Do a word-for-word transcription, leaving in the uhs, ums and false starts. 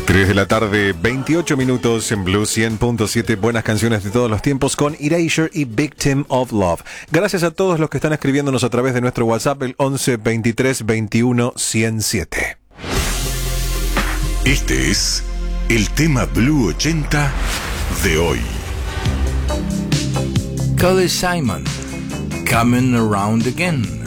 tres de la tarde, veintiocho minutos en Blue cien punto siete. Buenas canciones de todos los tiempos con Erasure y Victim of Love. Gracias a todos los que están escribiéndonos a través de nuestro WhatsApp, el once veintitrés veintiuno ciento siete. Este es el tema Blue ochenta de hoy. Carly Simon, Coming Around Again.